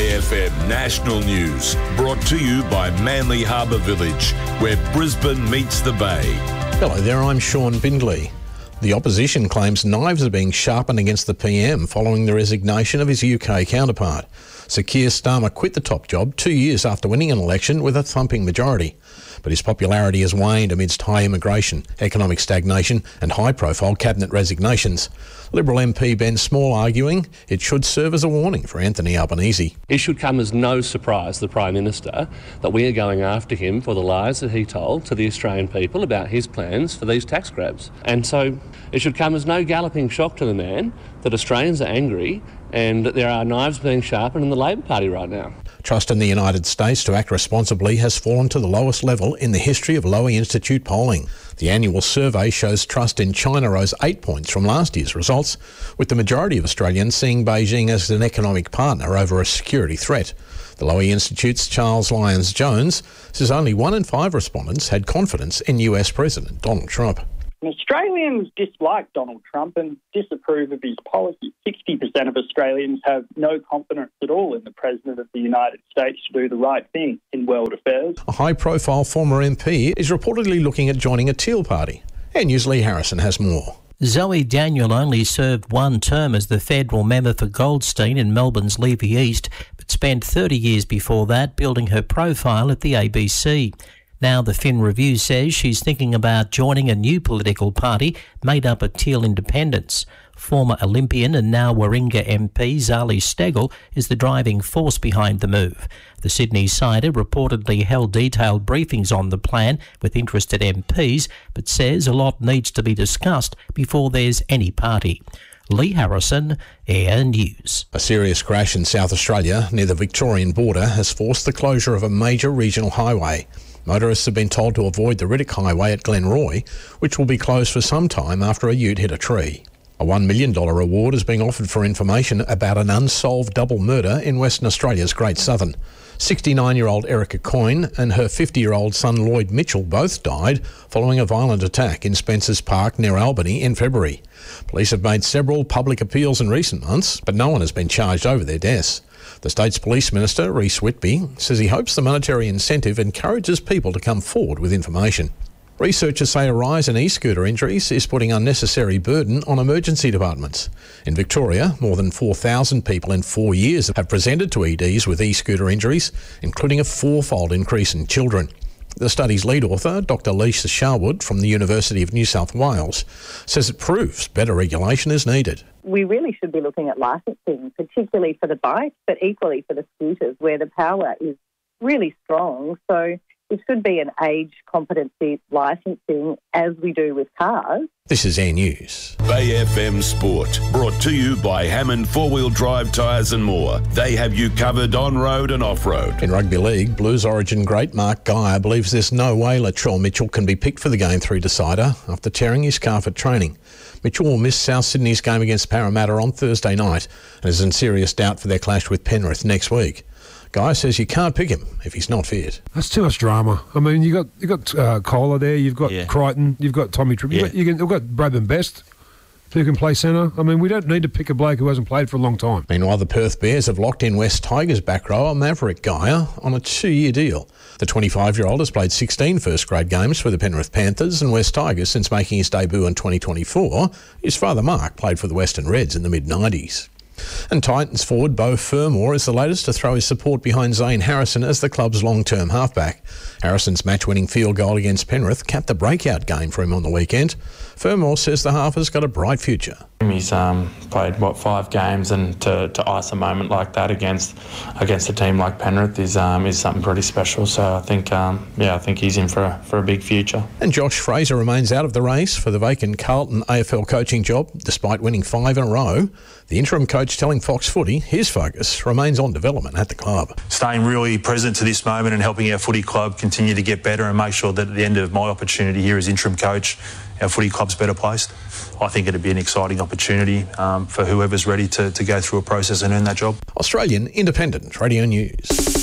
Bay FM National News, brought to you by Manly Harbour Village, where Brisbane meets the Bay. Hello there, I'm Sean Bindley. The opposition claims knives are being sharpened against the PM following the resignation of his UK counterpart. Sir Keir Starmer quit the top job 2 years after winning an election with a thumping majority. But his popularity has waned amidst high immigration, economic stagnation and high-profile cabinet resignations. Liberal MP Ben Small arguing it should serve as a warning for Anthony Albanese. It should come as no surprise to the Prime Minister that we are going after him for the lies that he told to the Australian people about his plans for these tax grabs. And so it should come as no galloping shock to the man that Australians are angry and that there are knives being sharpened in the Labor Party right now. Trust in the United States to act responsibly has fallen to the lowest level in the history of Lowy Institute polling. The annual survey shows trust in China rose 8 points from last year's results, with the majority of Australians seeing Beijing as an economic partner over a security threat. The Lowy Institute's Charles Lyons-Jones says only 1 in 5 respondents had confidence in US President Donald Trump. Australians dislike Donald Trump and disapprove of his policy. 60% of Australians have no confidence at all in the President of the United States to do the right thing in world affairs. A high-profile former MP is reportedly looking at joining a Teal party. And News Lee Harrison has more. Zoe Daniel only served one term as the federal member for Goldstein in Melbourne's Levy East, but spent 30 years before that building her profile at the ABC. Now the Fin Review says she's thinking about joining a new political party made up of Teal independents. Former Olympian and now Warringah MP Zali Steggall is the driving force behind the move. The Sydney Cider reportedly held detailed briefings on the plan with interested MPs, but says a lot needs to be discussed before there's any party. Lee Harrison, Air News. A serious crash in South Australia near the Victorian border has forced the closure of a major regional highway. Motorists have been told to avoid the Riddick Highway at Glenroy, which will be closed for some time after a ute hit a tree. A $1 million reward is being offered for information about an unsolved double murder in Western Australia's Great Southern. 69-year-old Erica Coyne and her 50-year-old son Lloyd Mitchell both died following a violent attack in Spencer's Park near Albany in February. Police have made several public appeals in recent months, but no one has been charged over their deaths. The state's police minister, Reece Whitby, says he hopes the monetary incentive encourages people to come forward with information. Researchers say a rise in e-scooter injuries is putting unnecessary burden on emergency departments. In Victoria, more than 4,000 people in 4 years have presented to EDs with e-scooter injuries, including a 4-fold increase in children. The study's lead author, Dr Lisa Sharwood from the University of New South Wales, says it proves better regulation is needed. We really should be looking at licensing, particularly for the bikes, but equally for the scooters, where the power is really strong. So it should be an age competency licensing as we do with cars. This is Air News. Bay FM Sport, brought to you by Hammond 4-Wheel Drive Tyres and more. They have you covered on-road and off-road. In rugby league, Blues origin great Mark Geyer believes there's no way Latrell Mitchell can be picked for the Game 3 decider after tearing his calf at training. Mitchell will miss South Sydney's game against Parramatta on Thursday night and is in serious doubt for their clash with Penrith next week. Guy says you can't pick him if he's not fit. That's too much drama. I mean, you got Kohler there, you've got Crichton, you've got Tommy Tripp, you've got Bradman Best, who can play centre. I mean, we don't need to pick a bloke who hasn't played for a long time. Meanwhile, the Perth Bears have locked in West Tigers back rower Maverick Geyer on a 2-year deal. The 25-year-old has played 16 first-grade games for the Penrith Panthers and West Tigers since making his debut in 2024. His father, Mark, played for the Western Reds in the mid-90s. And Titans forward Beau Fermor is the latest to throw his support behind Zane Harrison as the club's long-term halfback. Harrison's match-winning field goal against Penrith capped a breakout game for him on the weekend. Fermor says the half has got a bright future. He's played 5 games, and to ice a moment like that against a team like Penrith is something pretty special. So I think he's in for a big future. And Josh Fraser remains out of the race for the vacant Carlton AFL coaching job despite winning 5 in a row. The interim coach telling Fox Footy his focus remains on development at the club. Staying really present to this moment and helping our footy club continue to get better and make sure that at the end of my opportunity here as interim coach, our footy club's better placed. I think it'd be an exciting opportunity for whoever's ready to go through a process and earn that job. Australian Independent Radio News.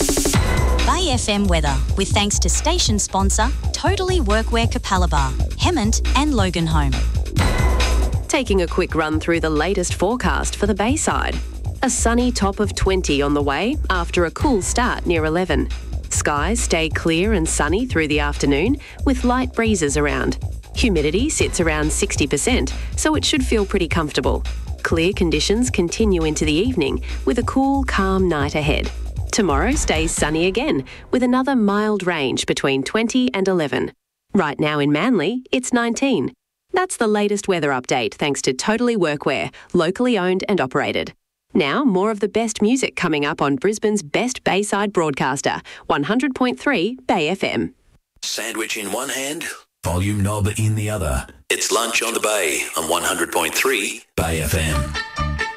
Bay FM weather, with thanks to station sponsor Totally Workwear Capalaba, Hemmant and Loganholme. Taking a quick run through the latest forecast for the Bayside. A sunny top of 20 on the way after a cool start near 11. Skies stay clear and sunny through the afternoon with light breezes around. Humidity sits around 60%, so it should feel pretty comfortable. Clear conditions continue into the evening with a cool, calm night ahead. Tomorrow stays sunny again with another mild range between 20 and 11. Right now in Manly, it's 19. That's the latest weather update thanks to Totally Workwear, locally owned and operated. Now, more of the best music coming up on Brisbane's best Bayside broadcaster, 100.3 Bay FM. Sandwich in one hand, volume knob in the other. It's Lunch on the Bay on 100.3 Bay FM.